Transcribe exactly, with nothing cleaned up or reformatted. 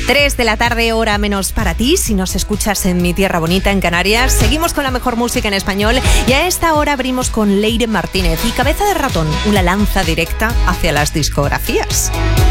tres de la tarde, hora menos para ti, si nos escuchas en mi tierra bonita, en Canarias. Seguimos con la mejor música en español y a esta hora abrimos con Leire Martínez y Cabeza de Ratón, una lanza directa hacia las discografías.